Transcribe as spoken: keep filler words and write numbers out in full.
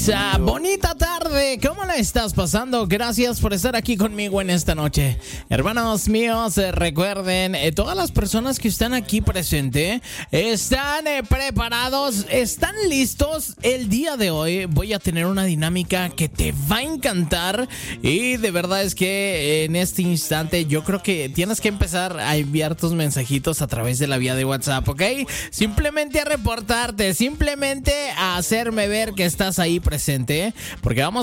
Uh, bonita tarde, ¿cómo la estás pasando? Gracias por estar aquí conmigo en esta noche. Hermanos míos, eh, recuerden, eh, todas las personas que están aquí presentes, ¿están eh, preparados? ¿Están listos? El día de hoy voy a tener una dinámica que te va a encantar y de verdad es que en este instante yo creo que tienes que empezar a enviar tus mensajitos a través de la vía de WhatsApp, ¿ok? Simplemente a reportarte, simplemente a hacerme ver que estás ahí presente, porque vamos